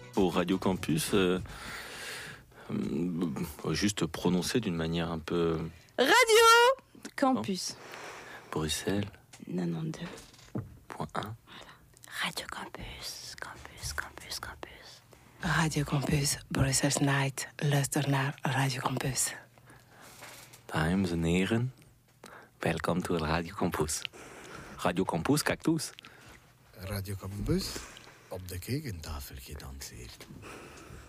au Radio Campus, juste prononcer d'une manière un peu... Radio Campus. Bruxelles. 92.1. Voilà. Radio Campus, Campus, Campus, Campus. Radio Campus, Brussels Night. Luister naar Radio Campus. Dames en heren, welkom to Radio Campus. Radio Campus, cactus. Radio Campus, op de kekentafel gedanseerd.